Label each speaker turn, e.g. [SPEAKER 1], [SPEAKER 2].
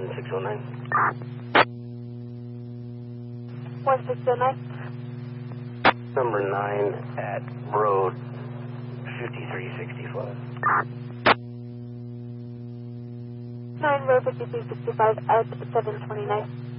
[SPEAKER 1] 1609.
[SPEAKER 2] 1609.
[SPEAKER 1] Number 9 at road 5365.
[SPEAKER 2] 9 road 5365 at 729.